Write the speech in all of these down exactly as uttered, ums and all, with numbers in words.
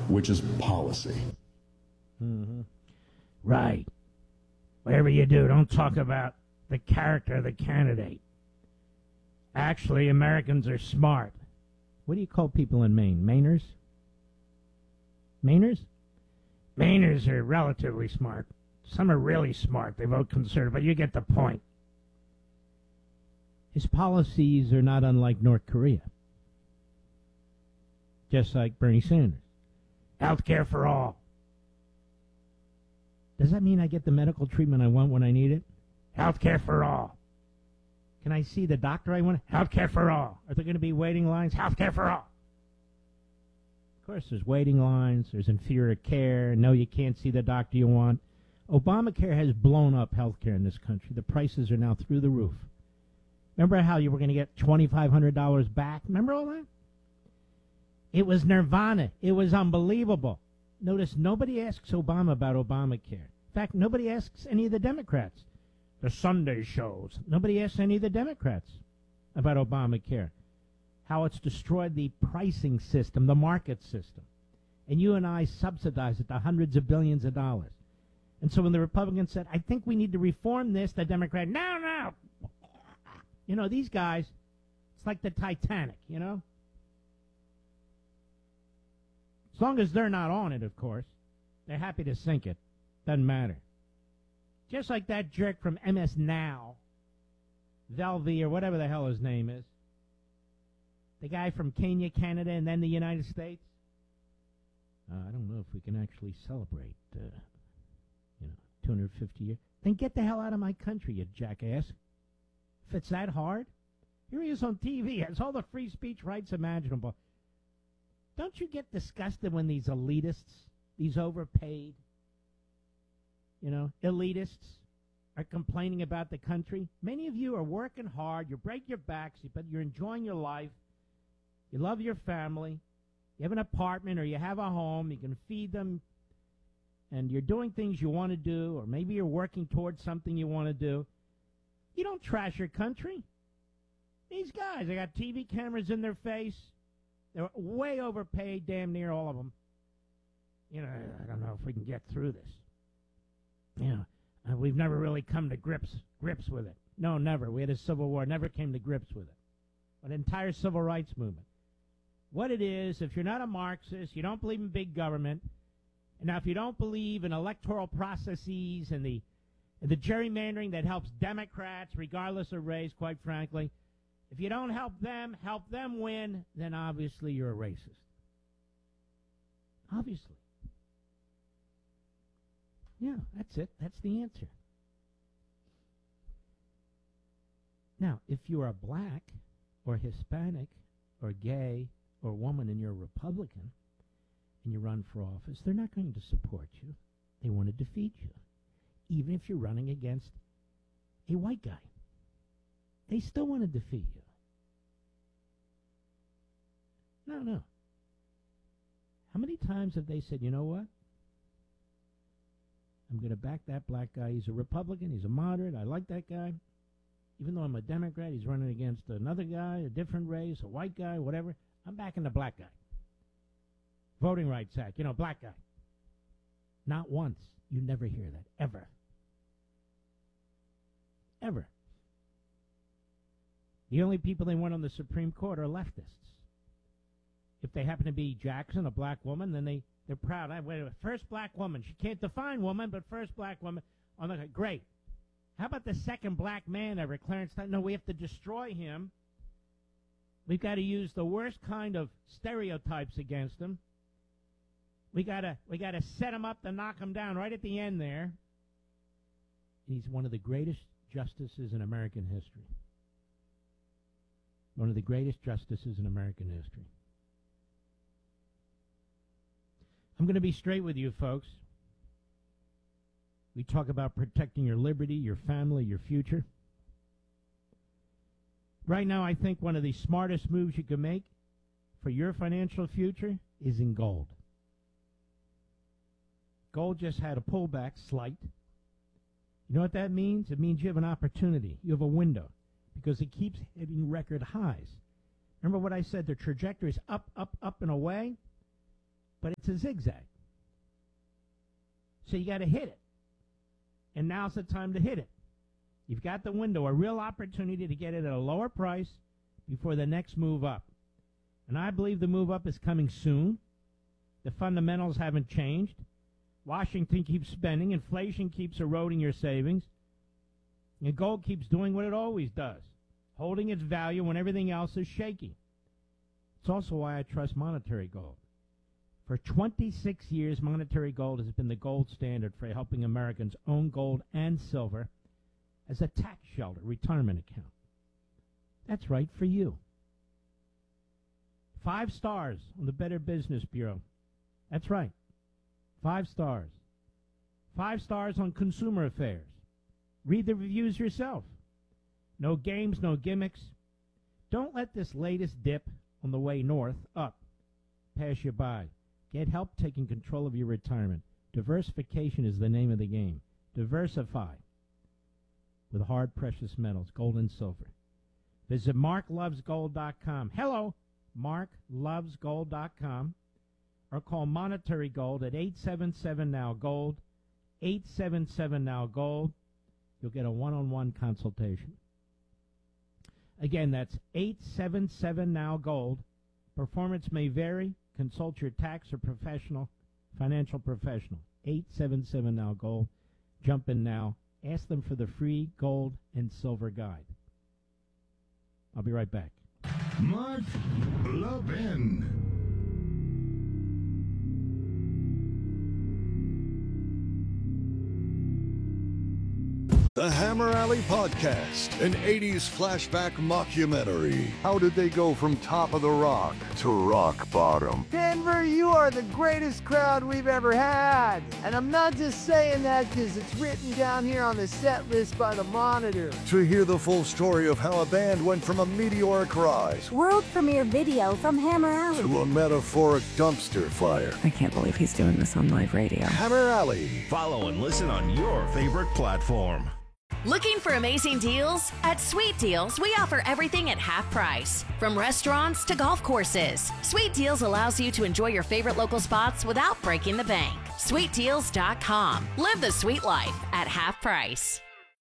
which is policy. Mm-hmm. Right. Whatever you do, don't talk about the character of the candidate. Actually, Americans are smart. What do you call people in Maine? Mainers? Mainers? Mainers are relatively smart. Some are really smart. They vote conservative, but you get the point. His policies are not unlike North Korea. Just like Bernie Sanders. Health care for all. Does that mean I get the medical treatment I want when I need it? Health care for all. Can I see the doctor I want? Health care for all. Are there going to be waiting lines? Health care for all. Of course, there's waiting lines. There's inferior care. No, you can't see the doctor you want. Obamacare has blown up health care in this country. The prices are now through the roof. Remember how you were going to get twenty-five hundred dollars back? Remember all that? It was nirvana. It was unbelievable. Notice nobody asks Obama about Obamacare. In fact, nobody asks any of the Democrats. The Sunday shows. Nobody asks any of the Democrats about Obamacare. How it's destroyed the pricing system, the market system. And you and I subsidize it to hundreds of billions of dollars. And so when the Republicans said, I think we need to reform this, the Democrat, no, no. You know, these guys, it's like the Titanic, you know? As long as they're not on it, of course. They're happy to sink it. Doesn't matter. Just like that jerk from M S Now, Velvey, or whatever the hell his name is. The guy from Kenya, Canada, and then the United States. Uh, I don't know if we can actually celebrate, uh, you know, two hundred fifty years. Then get the hell out of my country, you jackass. If it's that hard. Here he is on T V, has all the free speech rights imaginable. Don't you get disgusted when these elitists, these overpaid, you know, elitists are complaining about the country? Many of you are working hard, you break your backs, but you're enjoying your life. You love your family. You have an apartment or you have a home. You can feed them. And you're doing things you want to do, or maybe you're working towards something you want to do. You don't trash your country. These guys, they got T V cameras in their face. They're way overpaid, damn near all of them. You know, I don't know if we can get through this. You know, uh, we've never really come to grips grips with it. No, never. We had a civil war, never came to grips with it. An entire civil rights movement. What it is, if you're not a Marxist, you don't believe in big government, and now if you don't believe in electoral processes and the and the gerrymandering that helps Democrats, regardless of race, quite frankly, if you don't help them, help them win, then obviously you're a racist. Obviously. Yeah, that's it. That's the answer. Now, if you're a black or Hispanic or gay or woman and you're a Republican and you run for office, they're not going to support you. They want to defeat you, even if you're running against a white guy. They still want to defeat you. No, no. How many times have they said, you know what? I'm going to back that black guy. He's a Republican. He's a moderate. I like that guy. Even though I'm a Democrat, he's running against another guy, a different race, a white guy, whatever. I'm backing the black guy. Voting Rights Act, you know, black guy. Not once. You never hear that, ever. Ever. The only people they want on the Supreme Court are leftists. If they happen to be Jackson, a black woman, then they, they're proud. I wait, first black woman. She can't define woman, but first black woman. On the great. How about the second black man ever, Clarence Thomas? No, we have to destroy him. We've got to use the worst kind of stereotypes against him. We gotta we gotta set him up to knock him down right at the end there. He's one of the greatest justices in American history. One of the greatest justices in American history. I'm going to be straight with you, folks. We talk about protecting your liberty, your family, your future. Right now, I think one of the smartest moves you can make for your financial future is in gold. Gold just had a pullback, slight. You know what that means? It means you have an opportunity. You have a window because it keeps hitting record highs. Remember what I said? The trajectory is up, up, up, and away. but it's a zigzag. So you got to hit it. And now's the time to hit it. You've got the window, a real opportunity to get it at a lower price before the next move up. And I believe the move up is coming soon. The fundamentals haven't changed. Washington keeps spending. Inflation keeps eroding your savings. And gold keeps doing what it always does, holding its value when everything else is shaky. It's also why I trust monetary gold. For twenty-six years, monetary gold has been the gold standard for helping Americans own gold and silver as a tax shelter, retirement account. That's right, for you. Five stars on the Better Business Bureau. That's right. Five stars. Five stars on Consumer Affairs. Read the reviews yourself. No games, no gimmicks. Don't let this latest dip on the way north, up, pass you by. Get help taking control of your retirement. Diversification is the name of the game. Diversify with hard precious metals, gold and silver. Visit mark loves gold dot com. Hello, mark loves gold dot com. Or call Monetary Gold at eight seven seven now gold, eight seven seven now gold. You'll get a one-on-one consultation. Again, that's eight seven seven now gold. Performance may vary. Consult your tax or professional, financial professional. eight seven seven now gold. Jump in now. Ask them for the free gold and silver guide. I'll be right back. Mark Levin. The Hammer Alley Podcast, an eighties flashback mockumentary. How did they go from top of the rock to rock bottom? Denver, you are the greatest crowd we've ever had. And I'm not just saying that because it's written down here on the set list by the Monitor. To hear the full story of how a band went from a meteoric rise, world premiere video from Hammer Alley, to a metaphoric dumpster fire. I can't believe he's doing this on live radio. Hammer Alley. Follow and listen on your favorite platform. Looking for amazing deals? At Sweet Deals, we offer everything at half price. From restaurants to golf courses, Sweet Deals allows you to enjoy your favorite local spots without breaking the bank. sweet deals dot com. Live the sweet life at half price.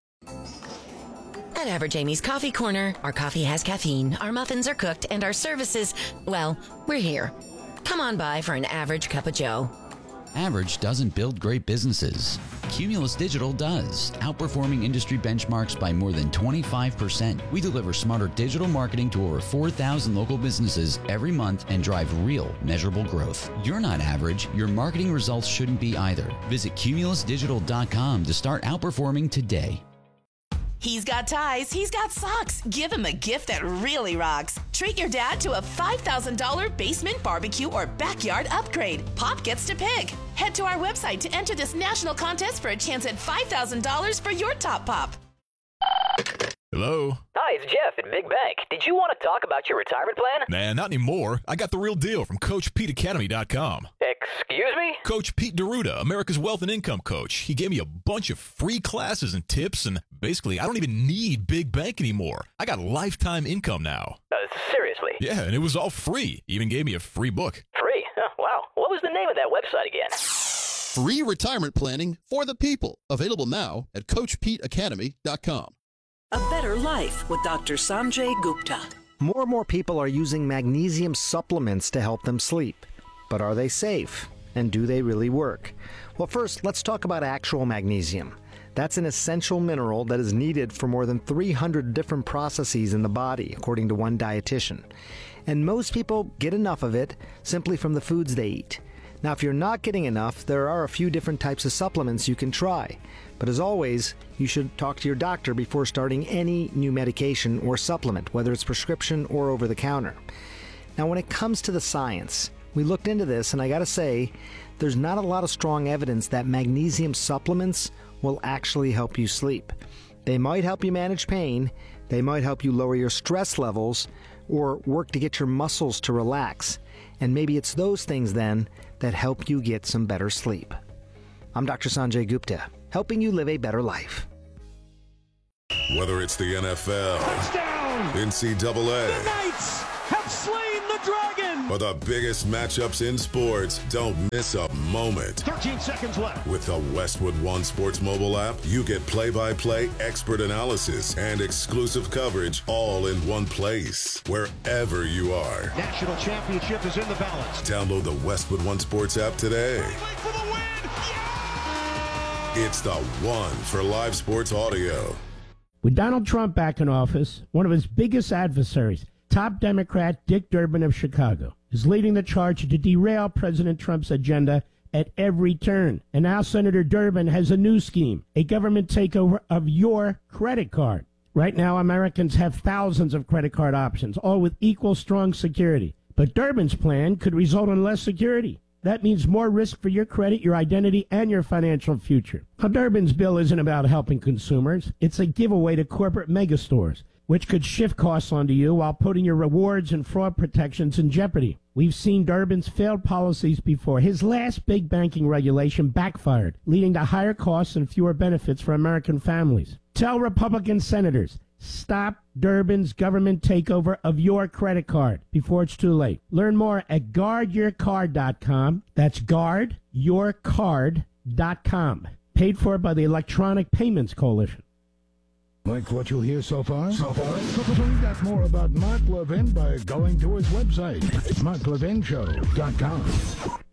At Average Amy's Coffee Corner, our coffee has caffeine, our muffins are cooked, and our services, well, we're here. Come on by for an average cup of joe. Average doesn't build great businesses. Cumulus Digital does, outperforming industry benchmarks by more than twenty-five percent. We deliver smarter digital marketing to over four thousand local businesses every month and drive real, measurable growth. You're not average. Your marketing results shouldn't be either. Visit cumulus digital dot com to start outperforming today. He's got ties, he's got socks. Give him a gift that really rocks. Treat your dad to a five thousand dollars basement barbecue or backyard upgrade. Pop gets to pick. Head to our website to enter this national contest for a chance at five thousand dollars for your top pop. Hello? Hi, it's Jeff at Big Bank. Did you want to talk about your retirement plan? Nah, not anymore. I got the real deal from Coach Pete Academy dot com. Excuse me? Coach Pete D'Arruda, America's Wealth and Income Coach. He gave me a bunch of free classes and tips, and basically, I don't even need Big Bank anymore. I got lifetime income now. Uh, seriously? Yeah, and it was all free. He even gave me a free book. Free? Oh, wow. What was the name of that website again? Free retirement planning for the people. Available now at Coach Pete Academy dot com. A Better Life with Doctor Sanjay Gupta. More and more people are using magnesium supplements to help them sleep. But are they safe? And do they really work? Well, first, let's talk about actual magnesium. That's an essential mineral that is needed for more than three hundred different processes in the body, according to one dietitian. And most people get enough of it simply from the foods they eat. Now, if you're not getting enough, there are a few different types of supplements you can try. But as always, you should talk to your doctor before starting any new medication or supplement, whether it's prescription or over the counter. Now, when it comes to the science, we looked into this, and I gotta say, there's not a lot of strong evidence that magnesium supplements will actually help you sleep. They might help you manage pain, they might help you lower your stress levels, or work to get your muscles to relax. And maybe it's those things then that help you get some better sleep. I'm Doctor Sanjay Gupta, helping you live a better life. Whether it's the N F L, touchdown, N C double A, the Knights have slain the dragon, For the biggest matchups in sports, don't miss a moment. thirteen seconds left. With the Westwood One Sports mobile app, you get play-by-play, expert analysis, and exclusive coverage all in one place, wherever you are. National championship is in the balance. Download the Westwood One Sports app today. For the win! Yeah! It's the one for live sports audio. With Donald Trump back in office, one of his biggest adversaries, top Democrat Dick Durbin of Chicago, is leading the charge to derail President Trump's agenda at every turn. And now Senator Durbin has a new scheme, a government takeover of your credit card. Right now, Americans have thousands of credit card options, all with equal strong security. But Durbin's plan could result in less security. That means more risk for your credit, your identity, and your financial future. Now, Durbin's bill isn't about helping consumers. It's a giveaway to corporate megastores, which could shift costs onto you while putting your rewards and fraud protections in jeopardy. We've seen Durbin's failed policies before. His last big banking regulation backfired, leading to higher costs and fewer benefits for American families. Tell Republican senators, stop Durbin's government takeover of your credit card before it's too late. Learn more at guard your card dot com. That's guard your card dot com. Paid for by the Electronic Payments Coalition. Like what you hear so far? So far? Find out more about Mark Levin by going to his website, mark levin show dot com.